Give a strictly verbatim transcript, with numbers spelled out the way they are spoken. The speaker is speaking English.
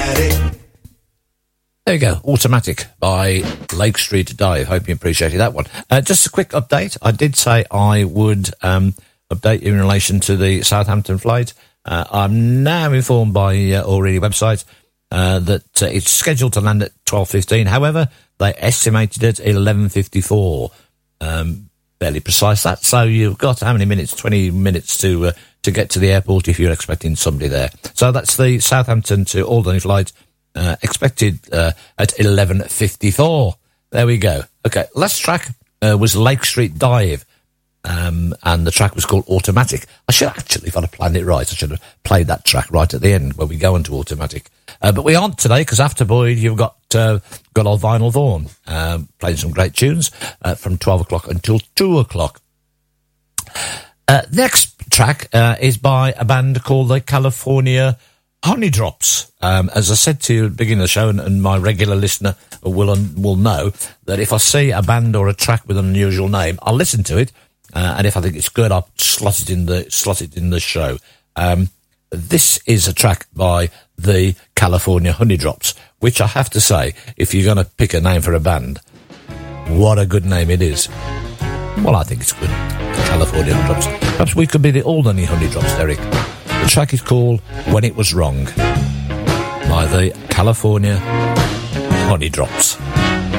Automatic. There you go, Automatic by Lake Street Dive. Hope you appreciated that one. Uh, just a quick update. I did say I would um, update you in relation to the Southampton flight. Uh, I'm now informed by uh, Already website uh, that uh, it's scheduled to land at twelve fifteen. However, they estimated it at eleven fifty-four. Um, fairly precise that. So you've got how many minutes? twenty minutes to uh, to get to the airport if you're expecting somebody there. So that's the Southampton to Alderney flight. Uh, expected uh, at eleven fifty-four. There we go. Okay, last track uh, was Lake Street Dive, um, and the track was called Automatic. I should actually, if I'd have planned it right, I should have played that track right at the end when we go into Automatic. Uh, but we aren't today, because after Boyd, you've got uh, got old Vinyl Vaughan uh, playing some great tunes uh, from twelve o'clock until two o'clock. Uh, next track uh, is by a band called the California Honey Drops. Um, as I said to you at the beginning of the show, and, and my regular listener will will know that if I see a band or a track with an unusual name, I'll listen to it, uh, and if I think it's good, I'll slot it in the slot it in the show. Um, this is a track by the California Honey Drops, which I have to say, if you're going to pick a name for a band, what a good name it is. Well, I think it's good. The California Honey Drops. Perhaps we could be the Alderney Honey Drops, Derek. The track is called When It Was Wrong by the California Honey Drops.